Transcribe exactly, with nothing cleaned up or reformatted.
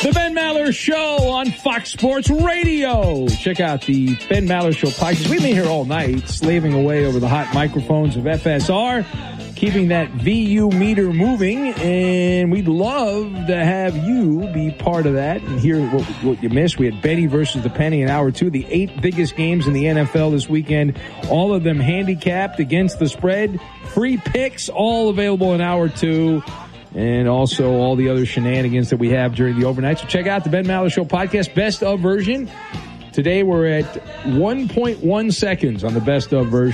The Ben Maller Show on Fox Sports Radio. Check out the Ben Maller Show podcast. We've been here all night, slaving away over the hot microphones of F S R, keeping that V U meter moving, and we'd love to have you be part of that and hear what, what you missed. We had Benny versus the Penny in hour two, the eight biggest games in the N F L this weekend, all of them handicapped against the spread. Free picks, all available in hour two. And also all the other shenanigans that we have during the overnight. So check out the Ben Maller Show podcast, best of version. Today we're at one point one seconds on the best of version.